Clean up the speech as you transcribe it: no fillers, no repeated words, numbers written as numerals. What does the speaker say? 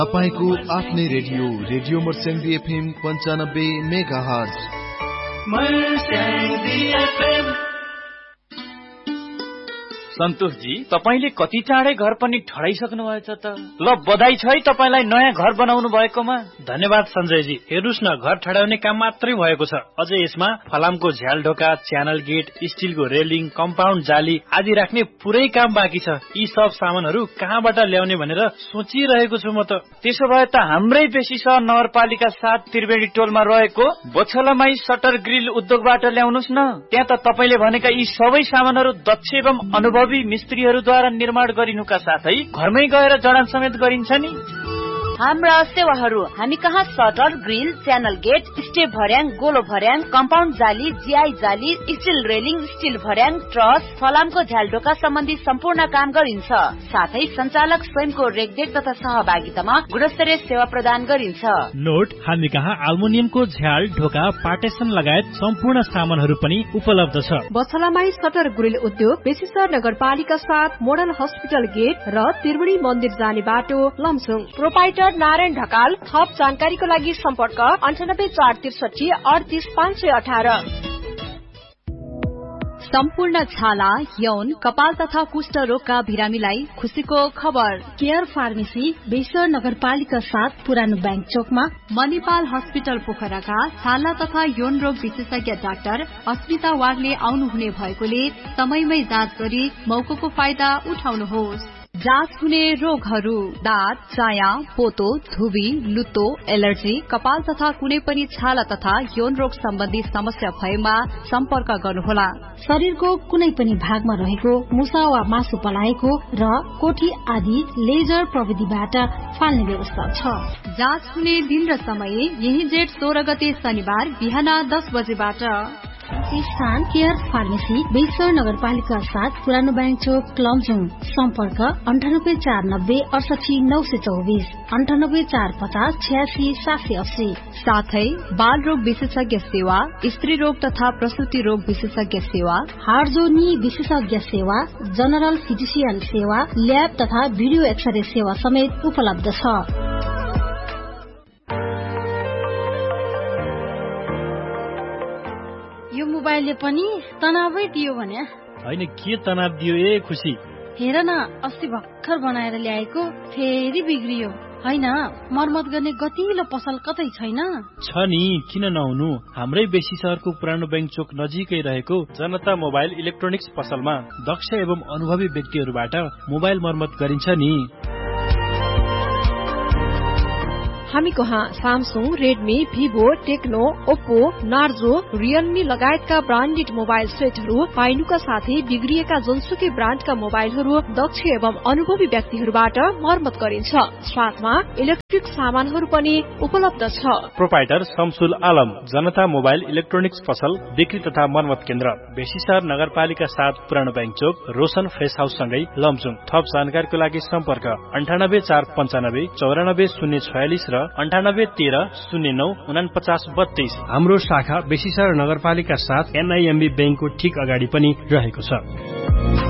तपाईको आफ्नै radio Marsyangdi FM 95 megahertz. सन्तोषजी, तपाईले कति चाँडै घर पनि ठडाइसक्नु भएछ त। ल बधाई छ है तपाईलाई नयाँ घर बनाउनु भएकोमा। धन्यवाद सञ्जयजी। हेर्नुस् न, घर ठडाउने काम मात्रै भएको छ, अझै यसमा फलामको झ्याल ढोका, च्यानल गेट, स्टिलको रेलिङ, कम्पाउन्ड जाली आदि राख्ने पुरै काम बाँकी छ। यी सब सामानहरू कहाँबाट ल्याउने भनेर सोचिरहेको छु म त। त्यसो भए त हाम्रै बेसी सहर नगरपालिका 7 त्रिवेणी टोलमा रहेको बछलमाई सटर ग्रिल उद्योगबाट ल्याउनुस् न। त्यहाँ त तपाईले भनेका यी सबै सामानहरू दक्ष एवं अनुभवी मिस्त्रीहरूद्वारा निर्माण गरिनुका साथै घरमै गएर जडान समेत गरिन्छ नि। हाम्रा सेवाहरू हामी कहाँ shutter grill, channel get, step भर्याङ, गोलो भर्याङ, कम्पाउन्ड जाली, जिआई जाली, स्टिल रेलिङ, स्टिल भर्याङ, ट्रस, फलामको झ्यालडोका सम्बन्धी सम्पूर्ण काम गरिन्छ। साथै सञ्चालक स्वयंको रेखदेख तथा सहभागितामा गुणस्तरीय सेवा प्रदान गरिन्छ। नोट, हामी कहाँ एल्युमिनियमको झ्याल ढोका, पार्टेसन लगायत सम्पूर्ण सामानहरू पनि उपलब्ध छ। बछलामाई सटर ग्रिल उद्योग, बेसीसर नगरपालिका 7 मोडल हस्पिटल गेट र त्रिवेणी मन्दिर जाने बाटो, लमजुङ। प्रोपाइटर नारायण ढकाल। थप जानकारीको लागि सम्पर्क 98 463 38 518। सम्पूर्ण छाला, यौन, कपाल तथा कुष्ठ रोगका बिरामीलाई खुसीको खबर। केयर फार्मेसी, बेसीसर नगरपालिका 7 पुरानो बैंक चोकमा। मणिपाल हस्पिटल पोखराका छाला तथा यौन रोग विशेषज्ञ डाक्टर अस्मिता वागले आउनुहुने भएकोले समयमै जाँच गरी मौकाको फाइदा उठाउनुहोस्। जाँच हुने रोगहरू: दाँत, चाया, पोतो, धुबी, लुतो, एलर्जी, कपाल तथा कुनै पनि छाला तथा यौन रोग सम्बन्धी समस्या भएमा सम्पर्क गर्नुहोला। शरीरको कुनै पनि भागमा रहेको मुसा वा मासु पलाएको र कोठी आदि लेजर प्रविधिबाट फाल्ने व्यवस्था छ। जाँच हुने दिन र समय यही जेठ 16 गते शनिबार बिहान 10 बजेबाट। स्थान केयर फार्मेसी, बेसीसर नगरपालिका 7 पुरानो बैंक चोक, लमजुङ। सम्पर्क 98 490 68 924, 98 450 86 780। साथै बाल रोग विशेषज्ञ सेवा, स्त्री रोग तथा प्रसुति रोग विशेषज्ञ सेवा, हार्जोनी विशेषज्ञ सेवा, जनरल फिजिसियन सेवा, ल्याब तथा भिडियो एक्सरे सेवा समेत उपलब्ध छ। यो मोबाइलले पनि तनावै दियो भने होइन, के तनाव दियो ए खुसी? हेर न, अस्ति भर्खर बनाएर ल्याएको फेरि बिग्रियो। होइन, मर्मत गर्ने गतिलो पसल कतै छैन? छ नि, किन नहुनु। हाम्रै बेसी सहरको पुरानो बैंक चोक नजिकै रहेको जनता मोबाइल इलेक्ट्रोनिक्स पसलमा दक्ष एवं अनुभवी व्यक्तिहरूबाट मोबाइल मर्मत गरिन्छ नि। हामी कहाँ Samsung, Redmi, Vivo, Tecno, Oppo, Narzo, Realme लगायतका ब्रान्डेड मोबाइल सेटहरू पाइनुका साथै बिग्रिएका जुनसुकै ब्रान्डका मोबाइलहरू दक्ष एवं अनुभवी व्यक्तिहरूबाट मर्मत गरिन्छ। साथमा इलेक्ट्रिक सामानहरू पनि उपलब्ध छ। प्रोपाइटर शमसुल आलम, जनता मोबाइल इलेक्ट्रोनिक्स पसल, बिक्री तथा मर्मत केन्द्र, बेसीसर नगरपालिका 7 पुरानो बैंक चोक, रोशन फ्रेस हाउस सँगै लमजुङ। थप जानकारीको लागि सम्पर्क 98 495 94 046 र 98 13 09 49 32। हाम्रो शाखा बेसीसर नगरपालिका 7 NIMB बैंकको ठीक अगाडि पनि रहेको छ।